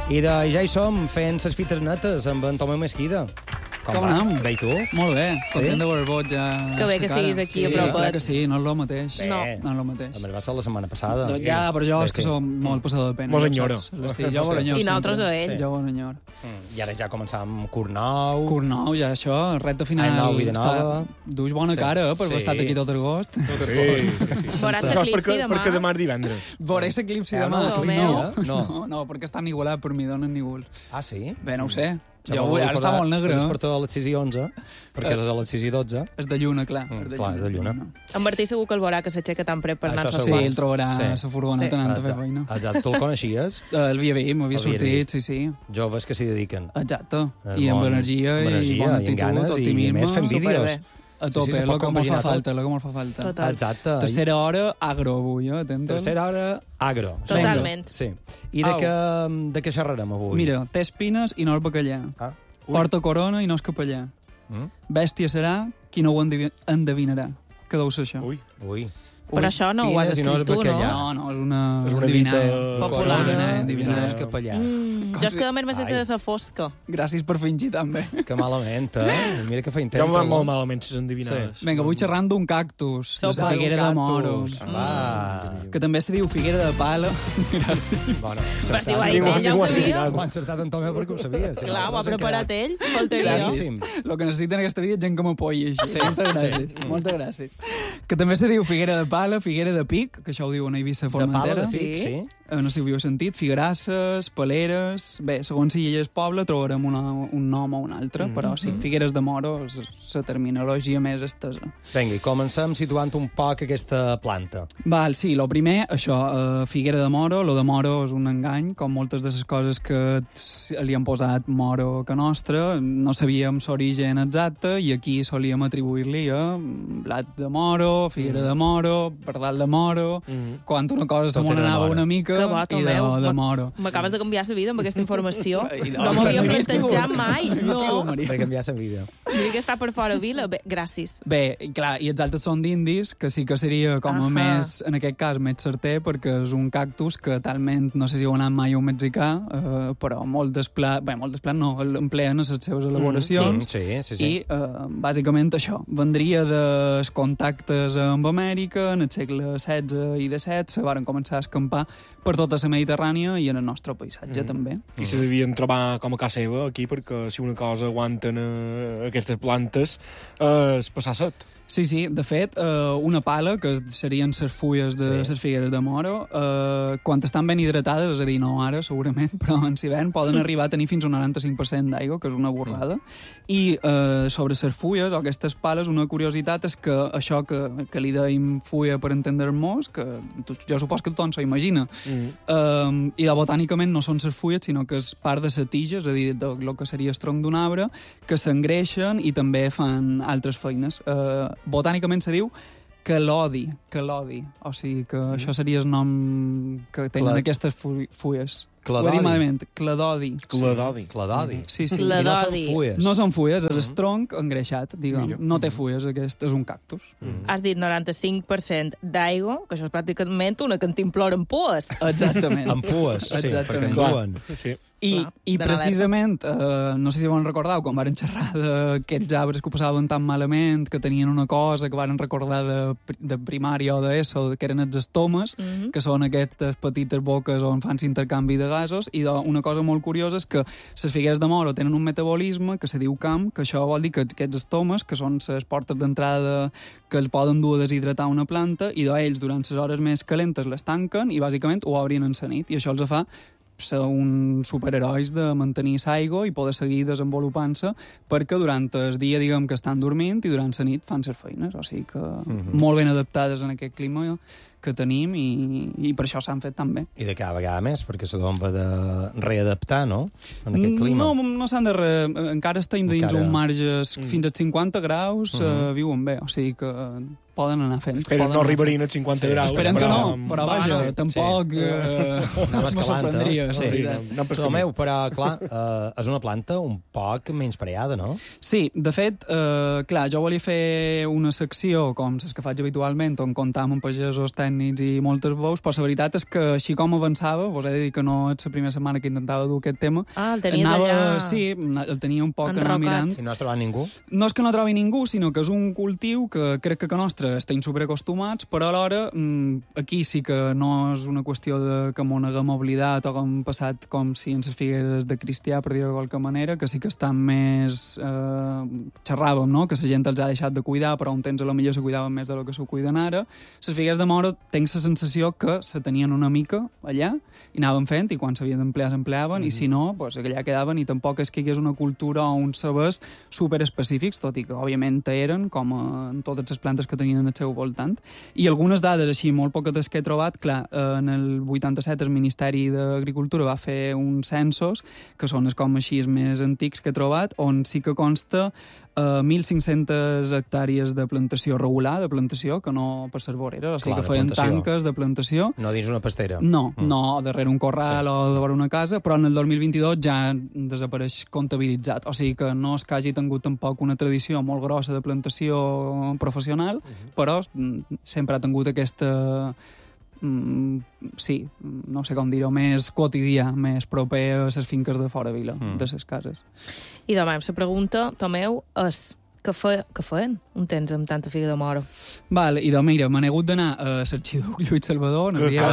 I ja hi som, fent les fites netes amb en Tomeu Mesquida. Com anem? Bé, i tu? Molt bé, content de veure-vos ja... Que bé que siguis aquí a propet. Clar que sí, no és el mateix. Bé, No. No és el mateix. a mi va ser la setmana passada. Doncs ja, però jo és que som molt passador de pena. Mos ja ho enyoro. saps, l'estil. Jo vol enyor I nosaltres sempre. a ell. Jo vol enyor. I ara ja començam Cornau. Cornau, ja això, recta final. Any nou, vida nova. Duix bona Sí. cara, per Sí. haver estat aquí tot agost. Veuràs No, l'eclipsi demà. perquè demà és divendres. Veuré l'eclipsi Ah, demà. no, Tomeu. No, perquè estan igualats per mi, donen nígols. Ah, sí? Bé, no ho sé. Ja Jo m'ho vull, vull ara està posar- molt negre. És per tot a les 6 i 11, perquè és a les 6 i 12. És de lluna, clar. Clar, és de lluna. En Martí segur que el veurà, que s'aixeca tan pret per Això anar-se a Sí, segur. el trobarà Sí. a la furgoneta Sí. anant a fer feina. Exacte, tu el coneixies? El havia vist, m'havia L'havia sortit, vist. sí, sí. Joves que s'hi dediquen. Exacte. El I amb món- energia amb i energia, bona i amb actitud, ganes, i optimisme. més fent vídeos. Superbé. A tope, Sí, se lo pot que molt compaginar fa tot. falta, lo que molt fa falta. Total. Exacte. Tercera hora, agro avui, atenta. Tercera hora, agro. Totalment. Sí. I Au. de què xerrarem avui? Mira, té espines i no és bacallà. Ah. Porta corona i no és capellà. Bèstia serà qui no ho endevinarà. Que deu ser això. Ui. Ui. Però això no ho has Pines i no és escrit tu, bacallà. no? No, és una És una adivinada. dita Popular. Adivinada. No és capellà. Jo és que a més Ai. de la fosca. Gràcies per fingir també. Que malament, Mira que fa Ja intent. em van molt malament les endivinades. Sí. Vinga, avui xerrant d'un cactus, de Sopa. la figuera de moro, Va. que també se diu figuera de pala. Gràcies. Bueno, Però si ho ha dit Ningú- ell, ja ningú ho ha sabia. adivinat. Ho ha encertat en Tomeu perquè ho sabia. Sí, Clar, ho ha no s'ha preparat quedat. ell. Faltaria. Gràcies. El que necessiten en aquesta vida és gent que m'apoyi així. Sí. Moltes gràcies. Moltes gràcies. Que també se diu figuera de pala, figuera de pic, que això ho diuen a Eivissa De pala Formentera. de pic, Sí. sí? No sé si ho havíeu sentit, figuerasses, paleres... Bé, segons si ell és poble, trobarem un nom o un altre, però sí, figueres de moro és la terminologia més estesa. Vinga, i comencem situant un poc aquesta planta. Val, sí, lo primer, això, figuera de moro. Lo de moro és un engany, com moltes de les coses que li han posat moro que nostra. No sabíem l'origen exacte i aquí solíem atribuir-li a blat de moro, figuera de moro, pardal de moro, quan una cosa se Tot m'ho era de anava moro. una mica Que bo, i Tomeu. de moro. M'acabes de canviar la vida amb aquesta informació. Ai, No m'havia plantejat mai. No. No. Per canviar la vida. Mira que està per fora vila. Bé, gràcies. Bé, i clar, i els altres són d'indis, que sí que seria com a Ahà. més, en aquest cas, més certer, perquè és un cactus que talment, no sé si heu anat mai a un mexicà, però molt desplat no, l'empleen a les seves elaboracions. Sí. I, bàsicament, això, vendria dels contactes amb Amèrica en el segle XVI i XVII, se van començar a escampar per tota la Mediterrània i en el nostre paisatge, també. I se devien trobar com a casa seva aquí, perquè si una cosa aguanten aquestes plantes és passar set. Sí, sí, de fet, una pala, que serien les fulles de Sí. les figueres de moro, quan estan ben hidratades, és a dir, no ara, segurament, però en hivern poden arribar a tenir fins a un 95% d'aigua, que és una borrada. I sobre les fulles, o aquestes pales, una curiositat és que això que li deim fulla per entendre-nos, que jo supos que tothom s'ho imagina, i de botànicament no són les fulles, sinó que és part de la tija, és a dir, del que seria el tronc d'un arbre, que s'engreixen i també fan altres feines. Botànicament se diu quelodi, o sigui que això seria el nom que tenen aquestes fulles. Cladodi. Ho he dit malament, cladodi. Cladodi. Cladodi. Sí, sí. Cladodi. I no són fulles. No són fulles, és el tronc engreixat, diguem. Mira. No té fulles, aquest és un cactus. Has dit 95% d'aigua, que això és pràcticament una cantimplora amb pues. Exactament. Amb pues, sí, perquè Exactament. enduen. Sí. I de precisament, no sé si varen recordar, quan varen xerrar d'aquests arbres que ho passaven tan malament, que tenien una cosa que varen recordar de primària o d'ESO, que eren els estomes, que són aquestes petites boques on fan l'intercanvi de gasos, i una cosa molt curiosa és que les figueres de moro tenen un metabolisme que se diu camp, que això vol dir que aquests estomes, que són les portes d'entrada que el poden dur a deshidratar una planta, i ells durant les hores més calentes les tanquen i bàsicament ho obrin en la nit, i això els fa ser uns superherois de mantenir l'aigua i poder seguir desenvolupant-se, perquè durant el dia, diguem, que estan dormint i durant la nit fan les feines, o sigui que molt ben adaptades en aquest clima que tenim i per això s'han fet tan bé. I de cada vegada més, perquè se va de readaptar, no?, en aquest clima. No s'han de encara estem dins un marge fins als 50 graus, viuen bé, o sigui que poden anar fent. Espero no arribarien als 50 graus. Esperem que no, però vaja, tampoc Anem me sorprendria. Sí. Tomeu, però, clar, és una planta un poc menyspreada, no? Sí, de fet, clar, jo volia fer una secció, com les que faig habitualment, on comptam amb pagesos tècnics tècnics i moltes veus, però la veritat és que així com avançava, vos he de dir que no és la primera setmana que intentava dur aquest tema. El tenies allà... Sí, el tenia un poc anar mirant. I no has trobat ningú? No és que no trobi ningú, sinó que és un cultiu que crec que a nostre estem superacostumats, però alhora aquí sí que no és una qüestió de que m'ho haguem oblidat o que hem passat com si en les figueres de cristià, per dir-ho de qualque manera, que sí que estan més... xerràvem, no?, que la gent els ha deixat de cuidar, però un temps a lo millor se cuidaven més de lo que se cuiden ara. Les figueres de moro tinc la sensació que se tenien una mica allà i anaven fent, i quan s'havien d'emplear s'empleaven, i si no, pues, allà quedaven, i tampoc és que hi hagués una cultura o uns sabers superespecífics, tot i que òbviament eren, com en totes les plantes que tenien al seu voltant. I algunes dades així molt poquetes que he trobat, clar, en el 87 el Ministeri d'Agricultura va fer uns censos, que són els com així més antics que he trobat, on sí que consta 1.500 hectàrees de plantació regular, de plantació, que no per ser voreres, o sigui que feien tanques de plantació. No dins una pastera. No, no darrere un corral o de vora una casa, però en el 2022 ja desapareix comptabilitzat. O sigui que no és que hagi tingut tampoc una tradició molt grossa de plantació professional, però sempre ha tingut aquesta... sí, no sé com dir-ho, més quotidià, més proper a les finques de fora vila, de les cases. I demà la pregunta, Tomeu, és què feien un temps amb tanta figa de moro? Vale, i doncs mira, m'han hagut d'anar a l'Arxiduc Lluís Salvador.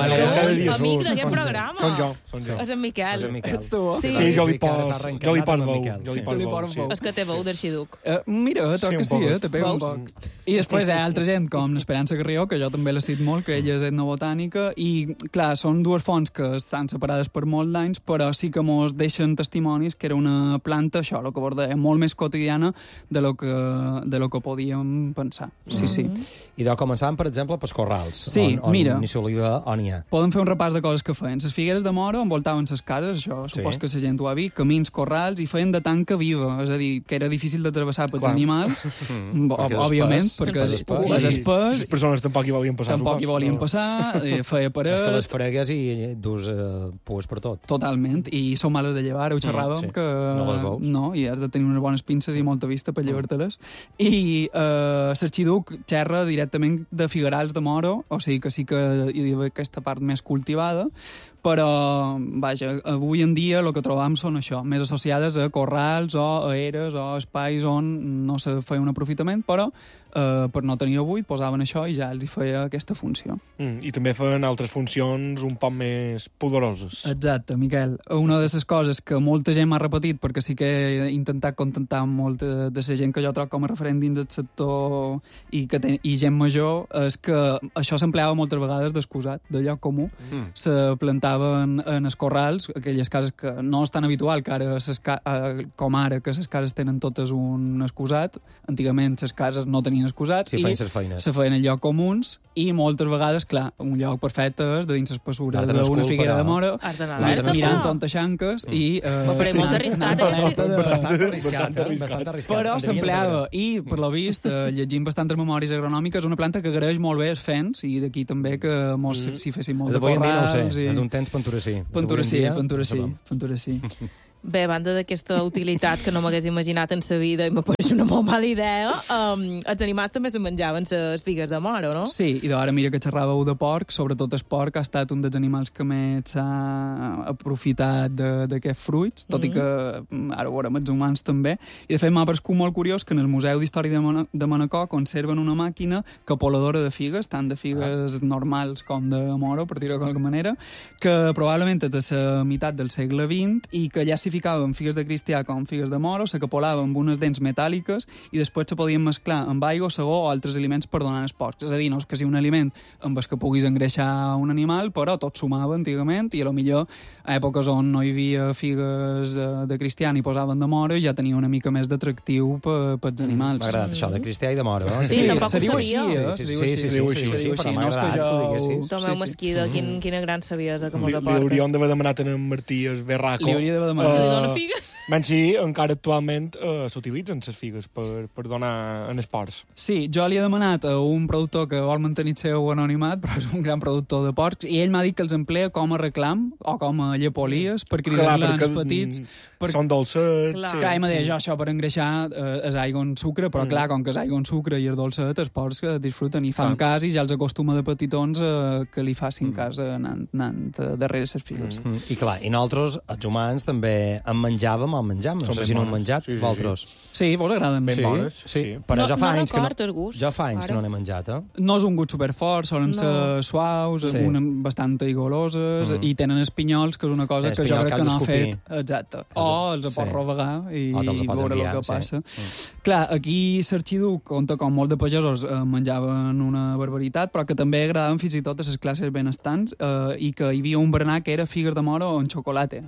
Amic d'aquest programa. Són jo. És en Miquel. Ets tu? Sí, jo li poso veu. És que té veu d'Arxiduc. Mira, toc que sí, te pega un poc. I després hi ha altra gent, com l'Esperança Carrió, que jo també l'he cit molt, que ella és etnobotànica, i clar, són dues fonts que estan separades per molts d'anys, però sí que mos deixen testimonis que era una planta, això, el que vos deia, molt més quotidiana de lo que podíem pensar. Sí, sí. I de començàvem, per exemple, pels corrals. Sí, mira. Ni s'oliva on hi ha. Podem fer un repàs de coses que feien. Les figueres de moro envoltaven les cases, això supos que la gent ho ha vist, camins, corrals, i feien de tanca viva, és a dir, que era difícil de travessar pels animals, òbviament, perquè és espès. Les persones tampoc hi volien passar. Tampoc hi volien passar, feia paret... És que les fregues i dus pues per tot. Totalment, i són males de llevar, ho xerràvem, que... No les veus. No, i has de tenir unes bones pinces i molta vista per llevar-te-les. I l'Arxiduc xerra directament de figuerals de moro, o sigui que sí que hi ha aquesta part més cultivada, però, vaja, avui en dia el que trobam són això, més associades a corrals o a eres o a espais on no se feia un aprofitament, però per no tenir buit posaven això i ja els hi feia aquesta funció. I també feien altres funcions un poc més poderoses. Gent, una de les coses que molta gent m'ha repetit, perquè sí que he intentat contentar molt de la gent que jo trobo com a referent dins el sector i gent major, és que això s'empleava moltes vegades d'excusat, de lloc comú. Se plantaven en els corrals, aquelles cases que no és tan habitual, que ara, com ara, que les cases tenen totes un excusat. Antigament les cases no tenien excusats i se feien en lloc comuns, i moltes vegades, clar, un lloc perfecte és de dins l'espessura d'una figuera de mora, mirant tontaixanques i... Però molt arriscat. Bastant arriscat. Però s'empleava, i per lo vist, llegint bastantes memòries agronòmiques, una planta que agraeix molt bé els fens, i d'aquí també que si fessin molt de corrals... No ho sé, d'un temps Penturací. Penturací. Bé, a banda d'aquesta utilitat que no m'hagués imaginat en sa vida i me pareix una molt mala idea, els animals també se menjaven les figues de moro, no? Sí, i d'ara mira que xerràveu de porc, sobretot el porc ha estat un dels animals que més s'ha aprofitat d'aquests fruits, tot i que ara ho veurem els humans també, i de fet m'ha paregut molt curiós que en el Museu d'Història de Manacor conserven una màquina capoladora de figues, tant de figues normals com de moro, per dir-ho de qualque manera, que probablement és de la meitat del segle XX i que ja s'hi ficaven figues de cristià com figues de moro, se capolaven amb unes dents metàl·liques i després se podien mesclar amb aigua, segó o altres aliments per donar als porcs. És a dir, no és que sigui un aliment amb el que puguis engreixar un animal, però tot sumava antigament i a lo millor a èpoques on no hi havia figues de cristià ni posaven de moro ja tenia una mica més d'atractiu pels animals. M'ha agradat això, de cristià i de moro. Sí, tampoc ho sabia. Sí, però m'ha agradat que ho diguessis. Tomeu Mesquida, quina gran saviesa que mos aportes. Li hauríem d'haver demanat a en Martí el berraco. Li hauria d'haver demanat. li dona figues? Ben, sí, encara actualment s'utilitzen les figues per donar en esports. Sí, jo li he demanat a un productor que vol mantenir el seu anonimat, però és un gran productor de porcs, i ell m'ha dit que els emplea com a reclam o com a llepolies per cridar-la als petits. Són dolcets. Clar, ell m'ha dit, això per engreixar és aigua en sucre, però clar, com que és aigua en sucre i és dolcet, els porcs que disfruten i fan cas i ja els acostuma de petitons que li facin cas anant darrere les figues. I clar, i nosaltres, els humans, també en menjàvem o en menjam. No sé si no hem menjat, vosaltres. Sí, vos agraden. Ben bones. Sí, però ja fa anys que jo fa anys que no n'he menjat, No és un gust superfort, solen ser suaus, bastant aigoloses, i tenen espinyols, que és una cosa que jo crec que no ha fet. Exacte. O els pots rovegar i veure el que passa. Clar, aquí l'Arxiduc compta com molt de pagesos menjaven una barbaritat, però que també agradaven fins i tot a les classes benestants i que hi havia un berenar que era figues de moro en xocolata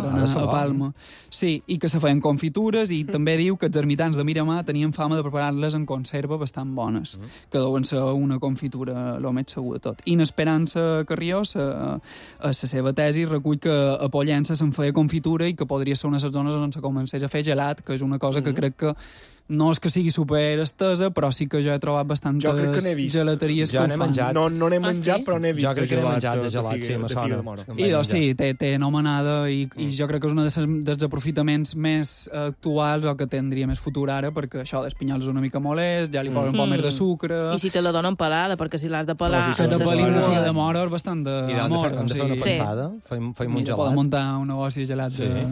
a Palma. Sí, i que se feien confitures i també diu que els ermitans de Miramar tenien fama de preparar-les en conserva bastant bones, que deuen ser una confitura el més segur de tot. I en Esperança Carrió, a la seva tesi, recull que a Pollença se'n feia confitura i que podria ser una de les zones on se comencés a fer gelat, que és una cosa que crec que no és que sigui super estesa, però sí que jo he trobat bastantes gelateries que ho fan. No n'he menjat, però n'he vist. Jo crec que n'he menjat de gelat, sí, me sona. I doncs sí, té anomenada i jo crec que és un dels aprofitaments més actuals o que tindria més futur ara, perquè això d'espinyols és una mica molest, ja li posen un poc més de sucre... I si te la donen pelada, perquè si l'has de pelar... Que te pelin una figa de moro és bastant de moro. I hem de fer una pensada, fem un gelat. Podem muntar un negoci de gelat de...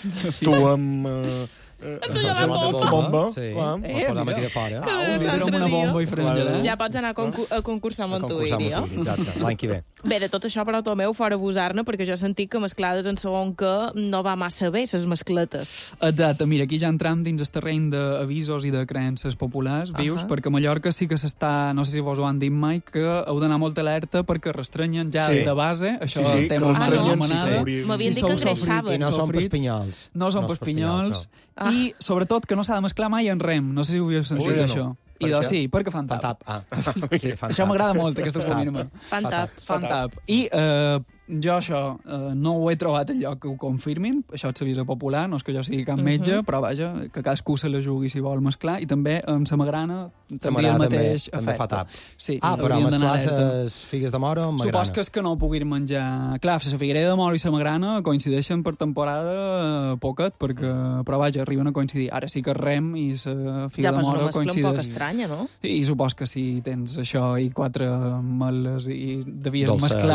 Tu amb... Ensenyar la bomba. Sí, ens posam aquí de fora. Amb una bomba i farem gelat. Ja pots anar a concursar amb en tu, Iria. Exacte, l'any que ve. Bé, de tot això, però, Tomeu, fora abusar-ne, perquè jo he sentit que mesclades en segon que no va massa bé, les mescletes. Exacte, mira, aquí ja entram dins el terreny d'avisos i de creences populars, vius, perquè a Mallorca sí que s'està, no sé si vos ho han dit mai, que heu d'anar molt alerta perquè restrenyen ja de base, això té molt anomenada. M'havien dit que engreixaves. I no són per espinyols. No són per espinyols. I, sobretot, que no s'ha de mesclar mai en rem. No sé si ho havies sentit, això. I doncs sí, perquè fan tap. Això m'agrada molt, aquest acostament. Fan tap. I jo això no ho he trobat en lloc que ho confirmin, això és l'avís popular, no és que jo sigui cap metge, però vaja, que cadascú se la jugui si vol mesclar, i també amb la magrana tindria el mateix efecte. També fa tap. Sí, però mesclar les figues de moro amb magrana. Supos que és que no puguin menjar... Clar, la figuerera de moro i la magrana coincideixen per temporada poquet, però vaja, arriben a coincidir. Ara sí que rem i la figa de moro coincideix. Ja, però és una mescla un poc estranya, no? I supos que si tens això i 4 meles i devies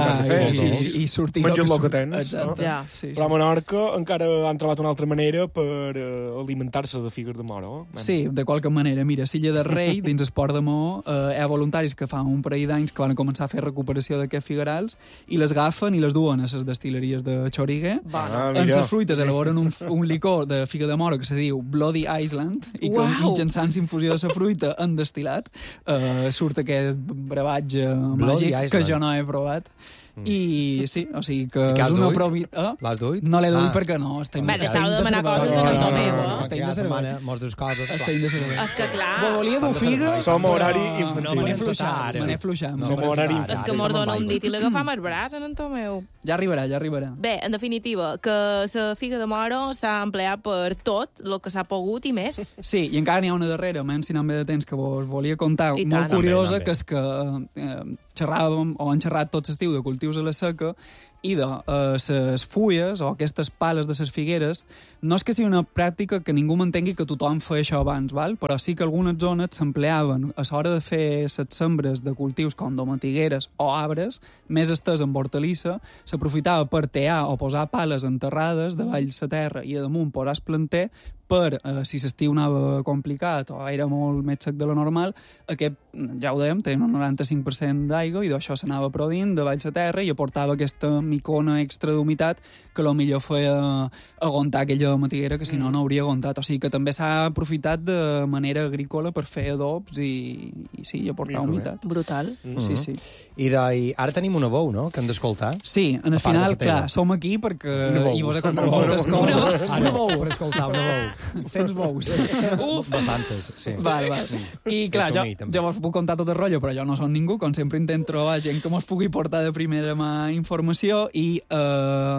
mesclar i sortir... Menges el que tens. Exacte. Ja. Sí. Però a Menorca encara han trobat una altra manera per alimentar-se de figues de moro. Sí, de qualque manera. Mira, Silla de Rei, dins Esport de Maó, hi ha voluntaris que fa un parell d'anys que van començar a fer recuperació d'aquests figuerals i les agafen i les duen a les destileries de Xoriguer. En les fruites elaboren un licor de figa de moro que se diu Bloody Island i que mitjançant infusió de la fruita en destil·lat surt aquest brevatge màgic que jo no he provat. I sí, o sigui que és una provi... L'has duit? No l'he duit perquè no. Bé, deixau de demanar coses que no són meves. Estem de cervell. Mos dus coses, És que clar... Volia dur figues... Som horari infantil. No, me n'he fluixat. Som horari infantil. És que mos dona un dit i l'agafam al braç, en Tomeu. Ja arribarà. Bé, en definitiva, que la figa de moro s'ha empleat per tot el que s'ha pogut i més. Sí, i encara n'hi ha una darrere, menys si no em ve de temps, que vos volia contar, molt curiosa, que és que xerràvem o han xerrat tot l'estiu de cultius a la seca i de les fulles o aquestes pales de les figueres no és que sigui una pràctica que ningú m'entengui que tothom feia això abans, però sí que algunes zones s'empleaven a l'hora de fer les sembres de cultius com domatigueres o arbres més estès amb hortalissa, s'aprofitava per tear o posar pales enterrades davall la terra i a damunt posar el planter per, si l'estiu anava complicat o era molt més sec de lo normal, aquest, ja ho dèiem, tenia un 95% d'aigua i d'això s'anava produint davall la terra i aportava aquesta micona extra d'humitat que potser feia aguantar aquella matiguera que si no hauria aguantat. O sigui que també s'ha aprofitat de manera agrícola per fer adobs i sí, i aportar humitat. Brutal. Sí. I ara tenim una bou, no?, que hem d'escoltar. Sí, en el final, clar, som aquí perquè hi vos he contat moltes coses. Una bou. Per escoltar una bou. 100 bous. Bastantes, sí. Val. I clar, jo vos puc contar tot el rotllo, però jo no som ningú, com sempre intento trobar gent que mos pugui portar de primera mà informació i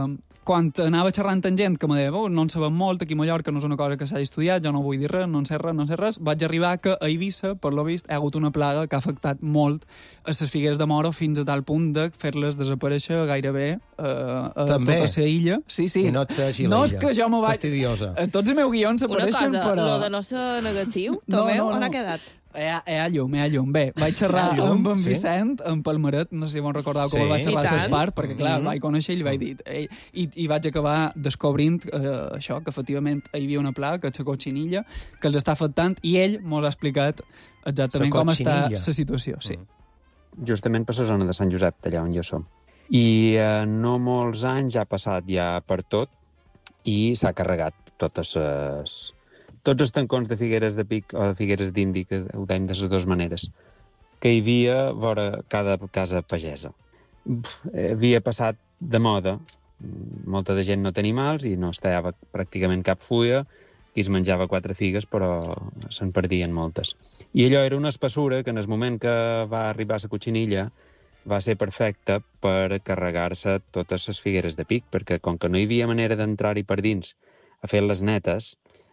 quan anava xerrant amb gent que me deia, no en sabem molt, aquí a Mallorca no és una cosa que s'hagi estudiat, jo no vull dir res, no en sé res, vaig arribar que a Eivissa, per lo vist, hi ha hagut una plaga que ha afectat molt a les figueres de moro fins a tal punt de fer-les desaparèixer gairebé a tota la illa. Sí. I no et sé així no l'illa. És que jo m'ho vaig... Fastidiosa. Tots els meus guions apareixen, però... Una cosa, però... lo de no ser negatiu, Tomeu, on ha quedat? Hi ha llum. Bé, vaig xerrar amb en Vicent, en Palmeret, no sé si vos recordeu que el vaig xerrar a l'Espart, perquè clar, el vaig conèixer i li vaig dir. I vaig acabar descobrint això, que efectivament hi havia una plaga, que és la cotxinilla, que els està afectant, i ell mos ha explicat exactament com està la situació. Sí. Justament per la zona de Sant Josep, allà on jo som. I no molts anys ha passat ja per tot i s'ha carregat tots els tancons de figueres de pic o de figueres d'indi, que ho deim de les dues maneres, que hi havia vora cada casa pagesa. Havia passat de moda. Molta de gent no té animals i no es tallava pràcticament cap fulla, qui es menjava 4 figues, però se'n perdien moltes. I allò era una espessura que en el moment que va arribar a la cotxinilla va ser perfecta per carregar-se totes les figueres de pic, perquè com que no hi havia manera d'entrar-hi per dins a fer les netes,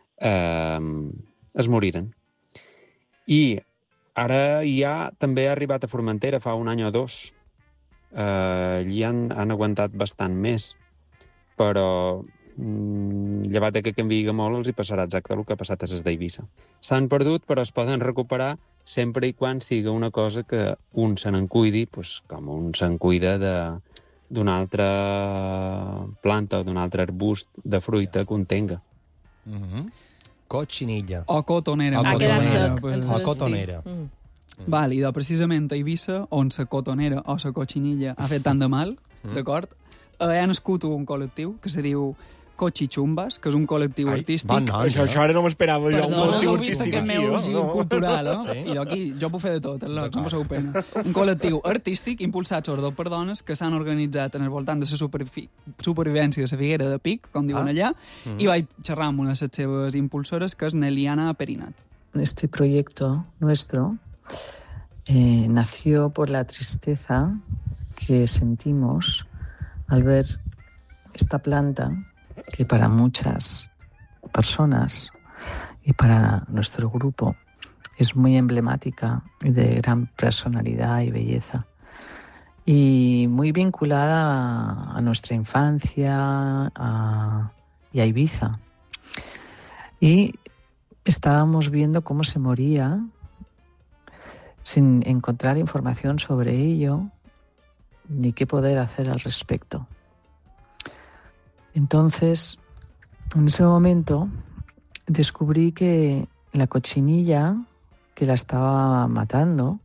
es moriren. I ara ja també ha arribat a Formentera fa un any o dos. Allí han aguantat bastant més, però llevat que canviï molt els hi passarà exacte el que ha passat a les d'Eivissa. S'han perdut, però es poden recuperar sempre i quan siga una cosa que un se n'en cuidi, com un se'n cuida d'una altra planta o d'un altre arbust de fruita que un tenga. Cotxinilla. O cotonera. Ha quedat sec. O cotonera. Val, i precisament a Eivissa, on la cotonera o la cotxinilla ha fet tant de mal, d'acord, ha nascut un col·lectiu que se diu Cochichumbas, que és un col·lectiu artístic. Això ara no m'esperava jo. No heu vist aquest meu gir cultural, eh? Sí? I aquí jo puc fer de tot, no passeu pena. Un col·lectiu artístic impulsat sobretot per dones que s'han organitzat en el voltant de la supervivència de la figuera de Pic, com diuen allà, i vaig xerrar amb una de les seves impulsores, que és Neliana Perinat. Este proyecto nuestro nació por la tristeza que sentimos al ver esta planta que para muchas personas y para nuestro grupo es muy emblemática y de gran personalidad y belleza. Y muy vinculada a nuestra infancia y a Ibiza. Y estábamos viendo cómo se moría sin encontrar información sobre ello ni qué poder hacer al respecto. Entonces, en ese momento, descubrí que la cochinilla que la estaba matando,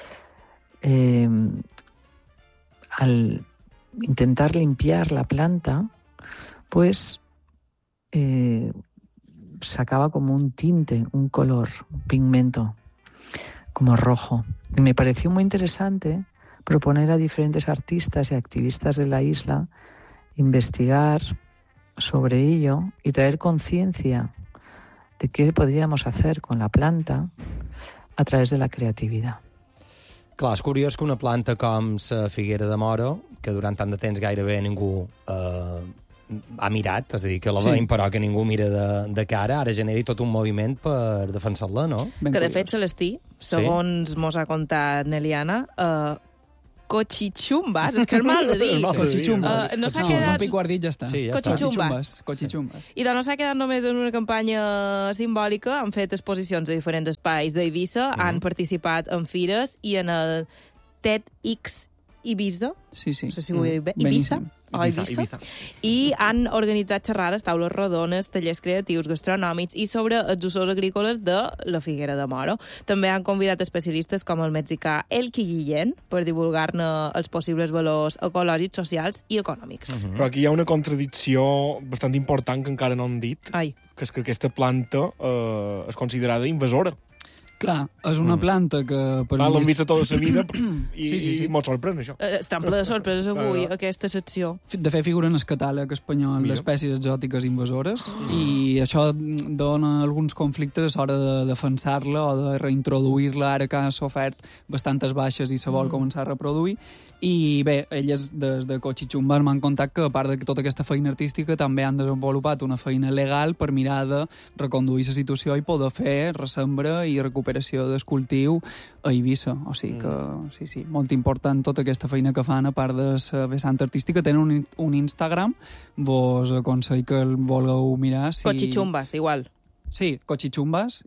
al intentar limpiar la planta, pues sacaba como un tinte, un color, un pigmento, como rojo. Y me pareció muy interesante proponer a diferentes artistas y activistas de la isla investigar sobre ello y traer conciencia de qué podríamos hacer con la planta a través de la creativitat. Clar, és curiós que una planta com la figuera de moro, que durant tant de temps gairebé ningú ha mirat, és a dir, que la veiem però que ningú mira de cara, ara generi tot un moviment per defensar-la, no? Que de fet, Celestí, segons mos ha contat Neliana, Cochichumbas, és que és mal de dir. Cochichumbas. No s'ha quedat... Un piquardit ja està. Sí, ja Cochichumbas. I no s'ha quedat només en una campanya simbòlica, han fet exposicions a diferents espais d'Eivissa, han participat en fires i en el TEDx Ibiza, sí. No sé si ho he dit bé, Ibiza, i han organitzat xerrades, taules rodones, tallers creatius, gastronòmics i sobre els usos agrícoles de la figuera de moro. També han convidat especialistes com el mexicà Elki Guillén per divulgar-ne els possibles valors ecològics, socials i econòmics. Però aquí hi ha una contradicció bastant important que encara no han dit, que és que aquesta planta és considerada invasora. Clar, és una planta que... Clar, l'hem vist tota la vida i, sí. molt sorprèn, això. Estan ple de sorpreses avui, aquesta secció. De fet, figura en el catàleg espanyol d'espècies exòtiques invasores i això dona alguns conflictes a l'hora de defensar-la o de reintroduir-la ara que ha sofert bastantes baixes i se vol començar a reproduir. I bé, elles des de Cochichumba m'han contat que a part de tota aquesta feina artística també han desenvolupat una feina legal per mirar de reconduir la situació i poder fer ressembra i recuperació del cultiu a Eivissa. O sigui que sí, molt important tota aquesta feina que fan a part de la vessant artística. Tenen un Instagram, vos aconsello que el vulgueu mirar. Cochichumbas, igual. Sí, Cochichumbas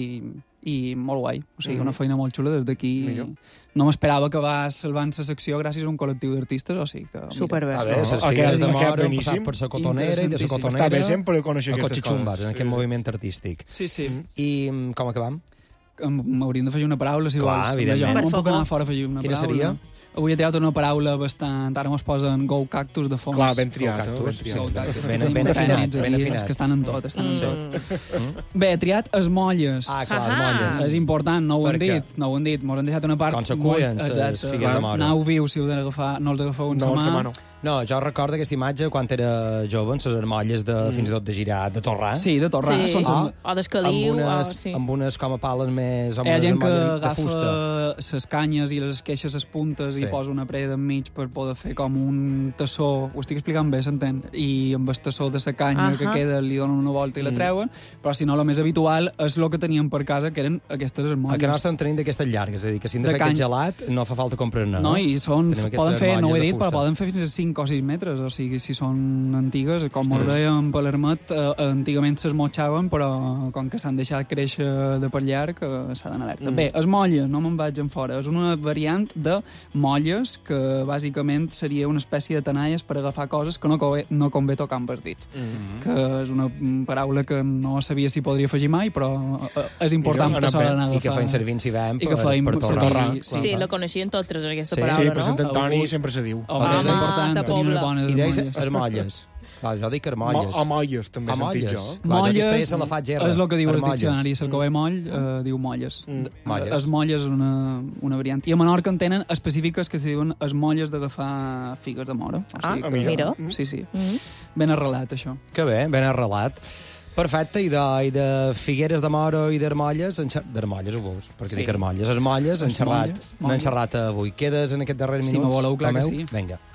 i molt guai. O sigui, una feina molt xula des d'aquí. No m'esperava que va salvant la secció gràcies a un col·lectiu d'artistes, o sigui que... Superbé. A veure, les figues de Moro han passat per la cotonera i de la cotonera està bé sempre conèixer a aquestes Cochichumbas, coses. en aquest moviment artístic. Sí. I com acabam? M'hauríem d'afegir una paraula, si Clar, vols. evidentment. No puc anar fora a afegir una Quina paraula. seria? Avui he triat una paraula bastant... Ara mos posen Go Cactus de fons. Clar, ben triat. Go Cactus, Go Cactus. ben afinat. És que estan en tot, estan en tot. Bé, he triat esmolles. Ah, clar, les molles. És important, no ho Per han què? dit. Mos han deixat una part Com se cullen les figues de Moro. Anau viu, si no els agafeu en sa mà. No, jo recordo aquesta imatge quan era jove, amb les armolles fins i tot de girar, de torrar. Sí, de torrar. Sí. Són O d'escaliu. Amb unes com a pales més... Hi ha gent que agafa les canyes i les esqueixes les puntes i posa una preda enmig per poder fer com un tassó. Ho estic explicant bé, s'entén? I amb el tassó de la canya que queda li donen una volta i la treuen, però si no, el més habitual és el que teníem per casa, que eren aquestes armolles. A casa nostra en tenim d'aquestes llargues, és a dir, que si hem de fer aquest gelat no fa falta comprar-ne. No, i poden fer, no ho he dit, però poden fer fins a 5 o 6 metres, o sigui, si són antigues, com us dèiem per l'Hermet, antigament s'esmotxaven, però com que s'han deixat créixer de per llarg, s'ha d'anar alerta. Bé, es molles, no me'n vaig en fora, és una variant de molles que bàsicament seria una espècie de tenalles per agafar coses que no convé tocar amb els dits, que és una paraula que no sabia si podria afegir mai, però és important per això d'anar a agafar. I que feim servir en Sivem per torrar. Sí, la coneixien totes, aquesta Sí, paraula, per Sant Antoni sempre se diu. És important tenir unes bones I deies armolles. Clar, jo dic armolles. O molles, també he sentit jo. Molles és el que diu el diccionari. El que ve moll diu molles. Es molles és una variant. I a Menorca en tenen específiques que se diuen es molles d'agafar figues de Moro. Mira. Sí. Ben arrelat, això. Que bé, ben arrelat. Perfecte, i de figueres de Moro i d'armolles, d'armolles ho veus, perquè dic armolles, esmolles, n'han xerrat avui. Quedes en aquest darrer minut? Si me voleu, clar que sí. Vinga.